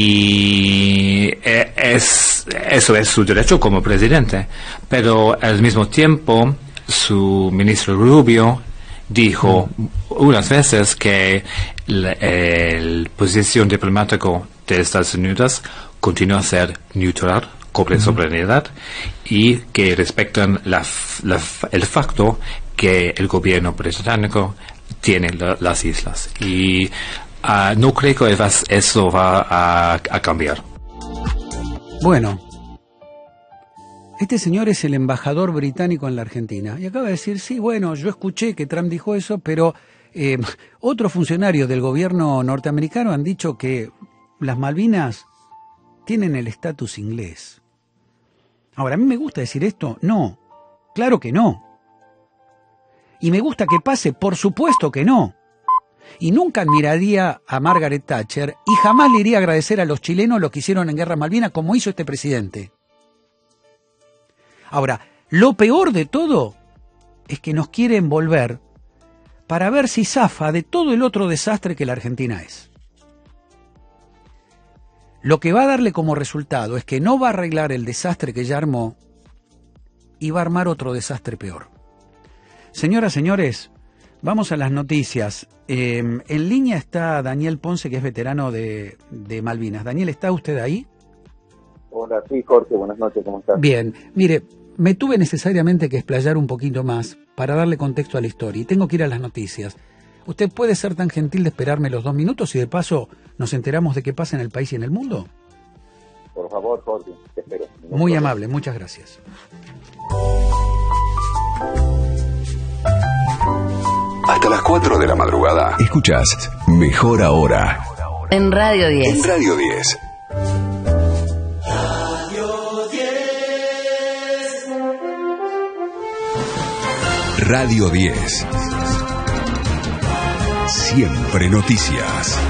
Eso es su derecho como presidente, pero al mismo tiempo su ministro Rubio dijo unas veces que la posición diplomática de Estados Unidos continúa a ser neutral, con soberanía, y que respetan el facto que el gobierno británico tiene las islas. Y no creo que eso va a cambiar. Bueno, este señor es el embajador británico en la Argentina y acaba de decir, sí, bueno, yo escuché que Trump dijo eso, pero otros funcionarios del gobierno norteamericano han dicho que las Malvinas tienen el estatus inglés. Ahora, ¿a mí me gusta decir esto? No, claro que no. ¿Y me gusta que pase? Por supuesto que no. Y nunca admiraría a Margaret Thatcher y jamás le iría a agradecer a los chilenos lo que hicieron en Guerra Malvinas como hizo este presidente. Ahora, lo peor de todo es que nos quiere envolver para ver si zafa de todo el otro desastre que la Argentina es. Lo que va a darle como resultado es que no va a arreglar el desastre que ya armó y va a armar otro desastre peor. Señoras, señores, vamos a las noticias. En línea está Daniel Ponce, que es veterano de Malvinas. Daniel, ¿está usted ahí? Hola, sí, Jorge, buenas noches, ¿cómo estás? Bien, mire, me tuve necesariamente que explayar un poquito más para darle contexto a la historia y tengo que ir a las noticias. ¿Usted puede ser tan gentil de esperarme los 2 minutos y de paso nos enteramos de qué pasa en el país y en el mundo? Por favor, Jorge, te espero. Muy amable, muchas gracias. Hasta las 4 de la madrugada. Escuchás Mejor Ahora. En Radio 10. En Radio 10. Radio 10. Siempre noticias.